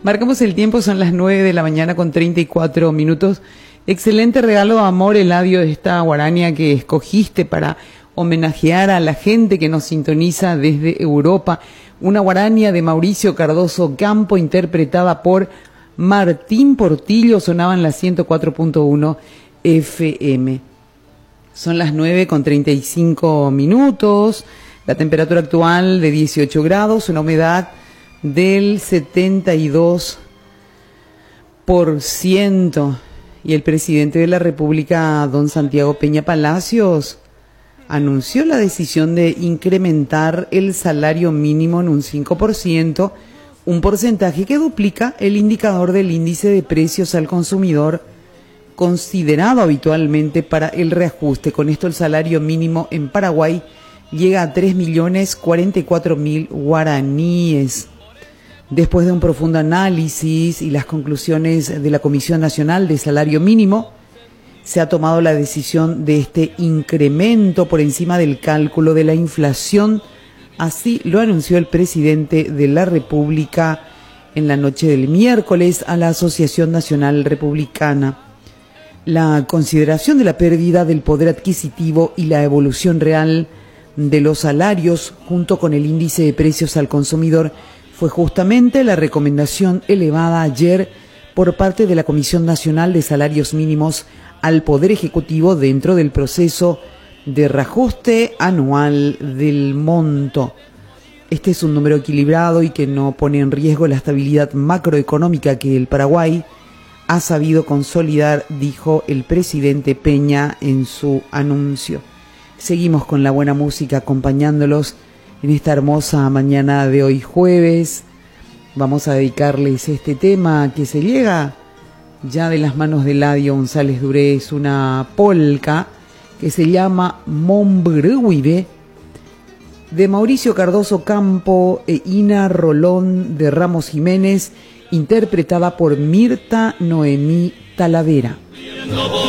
Marcamos el tiempo, son las 9 de la mañana con 34 minutos. Excelente regalo de amor, Eladio, de esta guarania que escogiste para homenajear a la gente que nos sintoniza desde Europa. Una guarania de Mauricio Cardoso Campo, interpretada por Martín Portillo, sonaba en la 104.1 FM. Son las 9 con 35 minutos. La temperatura actual de 18 grados, una humedad del 72%. Y el presidente de la República, don Santiago Peña Palacios, anunció la decisión de incrementar el salario mínimo en un 5%, un porcentaje que duplica el indicador del índice de precios al consumidor, considerado habitualmente para el reajuste. Con esto el salario mínimo en Paraguay llega a 3.044.000 guaraníes. Después de un profundo análisis y las conclusiones de la Comisión Nacional de Salario Mínimo, se ha tomado la decisión de este incremento por encima del cálculo de la inflación. Así lo anunció el presidente de la República en la noche del miércoles a la Asociación Nacional Republicana. La consideración de la pérdida del poder adquisitivo y la evolución real de los salarios, junto con el índice de precios al consumidor, fue justamente la recomendación elevada ayer por parte de la Comisión Nacional de Salarios Mínimos al Poder Ejecutivo dentro del proceso de reajuste anual del monto. Este es un número equilibrado y que no pone en riesgo la estabilidad macroeconómica que el Paraguay ha sabido consolidar, dijo el presidente Peña en su anuncio. Seguimos con la buena música acompañándolos en esta hermosa mañana de hoy jueves. Vamos a dedicarles este tema que se llega ya de las manos de Eladio González Durez, una polca que se llama Mombreuibe, de Mauricio Cardoso Campo e Ina Rolón de Ramos Jiménez, interpretada por Mirta Noemí Talavera.